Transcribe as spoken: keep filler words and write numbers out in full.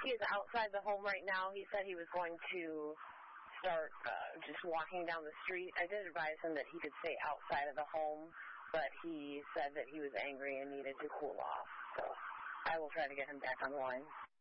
He is outside the home right now. He said he was going to start uh, just walking down the street. I did advise him that he could stay outside of the home, but he said that he was angry and needed to cool off. So I will try to get him back on the line.